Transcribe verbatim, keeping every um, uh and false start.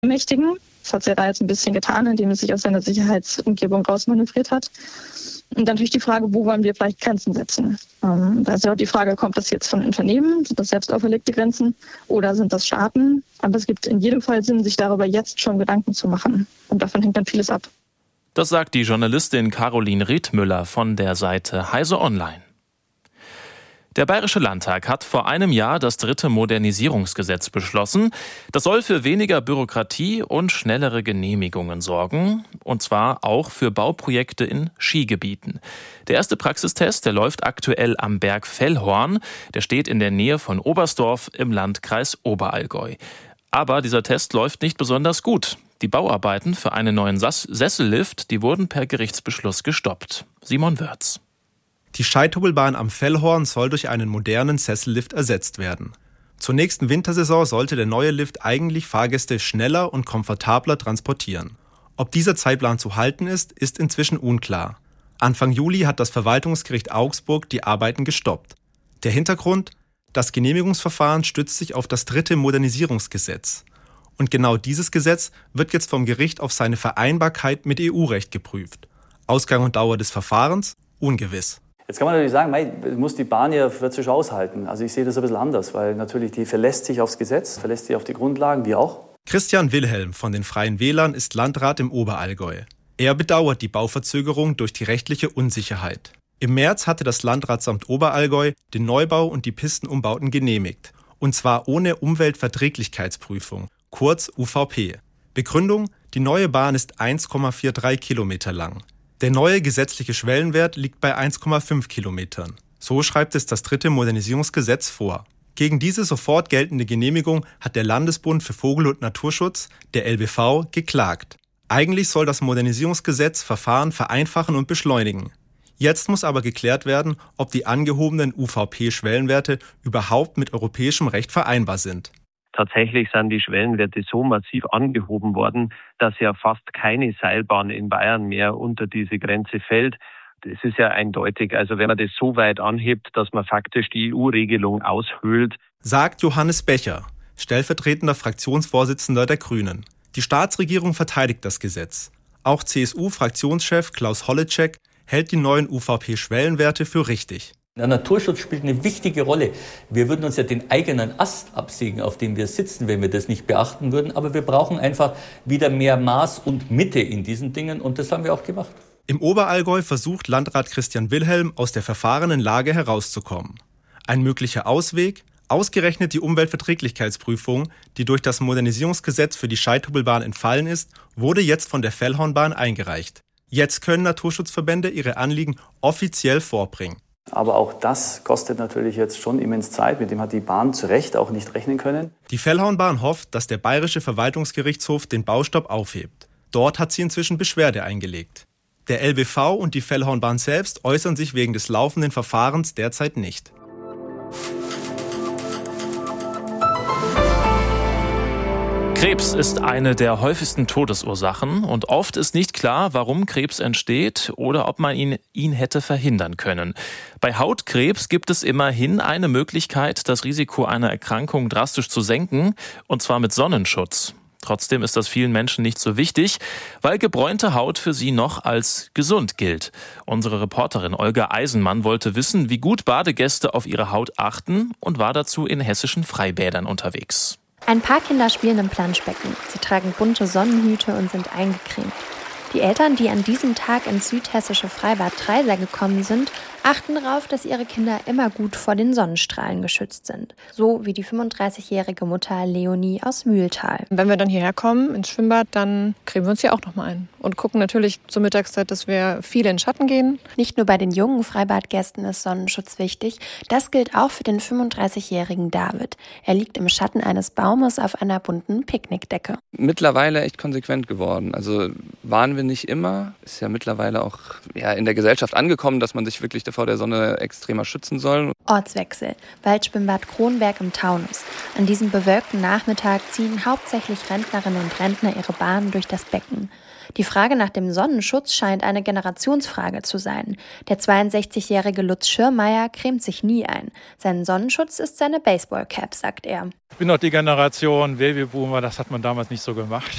ermächtigen. Das hat er da jetzt ein bisschen getan, indem er sich aus seiner Sicherheitsumgebung rausmanövriert hat. Und dann natürlich die Frage, wo wollen wir vielleicht Grenzen setzen? Ähm, da ist ja auch die Frage, kommt das jetzt von Unternehmen? Sind das selbst auferlegte Grenzen oder sind das Staaten? Aber es gibt in jedem Fall Sinn, sich darüber jetzt schon Gedanken zu machen. Und davon hängt dann vieles ab. Das sagt die Journalistin Caroline Riedmüller von der Seite Heise Online. Der Bayerische Landtag hat vor einem Jahr das dritte Modernisierungsgesetz beschlossen. Das soll für weniger Bürokratie und schnellere Genehmigungen sorgen, und zwar auch für Bauprojekte in Skigebieten. Der erste Praxistest, der läuft aktuell am Berg Fellhorn. Der steht in der Nähe von Oberstdorf im Landkreis Oberallgäu. Aber dieser Test läuft nicht besonders gut. Die Bauarbeiten für einen neuen Sessellift, die wurden per Gerichtsbeschluss gestoppt. Simon Wörz. Die Scheithobelbahn am Fellhorn soll durch einen modernen Sessellift ersetzt werden. Zur nächsten Wintersaison sollte der neue Lift eigentlich Fahrgäste schneller und komfortabler transportieren. Ob dieser Zeitplan zu halten ist, ist inzwischen unklar. Anfang Juli hat das Verwaltungsgericht Augsburg die Arbeiten gestoppt. Der Hintergrund? Das Genehmigungsverfahren stützt sich auf das dritte Modernisierungsgesetz. Und genau dieses Gesetz wird jetzt vom Gericht auf seine Vereinbarkeit mit E U-Recht geprüft. Ausgang und Dauer des Verfahrens? Ungewiss. Jetzt kann man natürlich sagen, mei, muss die Bahn ja wird sich aushalten. Also ich sehe das ein bisschen anders, weil natürlich die verlässt sich aufs Gesetz, verlässt sich auf die Grundlagen, wir auch. Christian Wilhelm von den Freien Wählern ist Landrat im Oberallgäu. Er bedauert die Bauverzögerung durch die rechtliche Unsicherheit. Im März hatte das Landratsamt Oberallgäu den Neubau und die Pistenumbauten genehmigt. Und zwar ohne Umweltverträglichkeitsprüfung, kurz U V P. Begründung: Die neue Bahn ist eins Komma dreiundvierzig Kilometer lang. Der neue gesetzliche Schwellenwert liegt bei eins Komma fünf Kilometern. So schreibt es das dritte Modernisierungsgesetz vor. Gegen diese sofort geltende Genehmigung hat der Landesbund für Vogel- und Naturschutz, der L B V, geklagt. Eigentlich soll das Modernisierungsgesetz Verfahren vereinfachen und beschleunigen. Jetzt muss aber geklärt werden, ob die angehobenen U V P-Schwellenwerte überhaupt mit europäischem Recht vereinbar sind. Tatsächlich sind die Schwellenwerte so massiv angehoben worden, dass ja fast keine Seilbahn in Bayern mehr unter diese Grenze fällt. Das ist ja eindeutig. Also wenn man das so weit anhebt, dass man faktisch die E U-Regelung aushöhlt. Sagt Johannes Becher, stellvertretender Fraktionsvorsitzender der Grünen. Die Staatsregierung verteidigt das Gesetz. Auch C S U-Fraktionschef Klaus Holleczek hält die neuen U V P-Schwellenwerte für richtig. Der Naturschutz spielt eine wichtige Rolle. Wir würden uns ja den eigenen Ast absägen, auf dem wir sitzen, wenn wir das nicht beachten würden. Aber wir brauchen einfach wieder mehr Maß und Mitte in diesen Dingen. Und das haben wir auch gemacht. Im Oberallgäu versucht Landrat Christian Wilhelm, aus der verfahrenen Lage herauszukommen. Ein möglicher Ausweg? Ausgerechnet die Umweltverträglichkeitsprüfung, die durch das Modernisierungsgesetz für die Scheithobelbahn entfallen ist, wurde jetzt von der Fellhornbahn eingereicht. Jetzt können Naturschutzverbände ihre Anliegen offiziell vorbringen. Aber auch das kostet natürlich jetzt schon immens Zeit. Mit dem hat die Bahn zu Recht auch nicht rechnen können. Die Fellhornbahn hofft, dass der Bayerische Verwaltungsgerichtshof den Baustopp aufhebt. Dort hat sie inzwischen Beschwerde eingelegt. Der L B V und die Fellhornbahn selbst äußern sich wegen des laufenden Verfahrens derzeit nicht. Krebs ist eine der häufigsten Todesursachen und oft ist nicht klar, warum Krebs entsteht oder ob man ihn, ihn hätte verhindern können. Bei Hautkrebs gibt es immerhin eine Möglichkeit, das Risiko einer Erkrankung drastisch zu senken, und zwar mit Sonnenschutz. Trotzdem ist das vielen Menschen nicht so wichtig, weil gebräunte Haut für sie noch als gesund gilt. Unsere Reporterin Olga Eisenmann wollte wissen, wie gut Badegäste auf ihre Haut achten, und war dazu in hessischen Freibädern unterwegs. Ein paar Kinder spielen im Planschbecken. Sie tragen bunte Sonnenhüte und sind eingecremt. Die Eltern, die an diesem Tag ins südhessische Freibad Treiser gekommen sind, achten darauf, dass ihre Kinder immer gut vor den Sonnenstrahlen geschützt sind. So wie die fünfunddreißigjährige Mutter Leonie aus Mühltal. Wenn wir dann hierher kommen ins Schwimmbad, dann cremen wir uns hier auch nochmal ein. Und gucken natürlich zur Mittagszeit, dass wir viel in den Schatten gehen. Nicht nur bei den jungen Freibadgästen ist Sonnenschutz wichtig. Das gilt auch für den fünfunddreißigjährigen David. Er liegt im Schatten eines Baumes auf einer bunten Picknickdecke. Mittlerweile echt konsequent geworden. Also waren wir nicht immer. Ist ja mittlerweile auch ja, in der Gesellschaft angekommen, dass man sich wirklich vor der Sonne extremer schützen soll. Ortswechsel. Waldschwimmbad Kronberg im Taunus. An diesem bewölkten Nachmittag ziehen hauptsächlich Rentnerinnen und Rentner ihre Bahn durch das Becken. Die Frage nach dem Sonnenschutz scheint eine Generationsfrage zu sein. Der zweiundsechzigjährige Lutz Schirmeier cremt sich nie ein. Sein Sonnenschutz ist seine Baseballcap, sagt er. Ich bin noch die Generation Babyboomer, das hat man damals nicht so gemacht.